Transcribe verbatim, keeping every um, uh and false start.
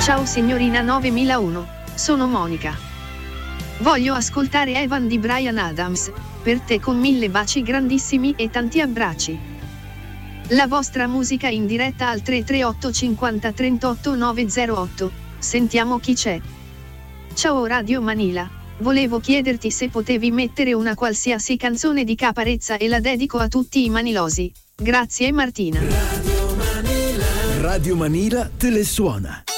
Ciao signorina novemilauno, sono Monica. Voglio ascoltare Evan di Bryan Adams, per te con mille baci grandissimi e tanti abbracci. La vostra musica in diretta al tre tre otto cinquanta trentotto novecentotto, sentiamo chi c'è. Ciao Radio Manila, volevo chiederti se potevi mettere una qualsiasi canzone di Caparezza e la dedico a tutti i manilosi. Grazie Martina. Radio Manila, Radio Manila te le suona.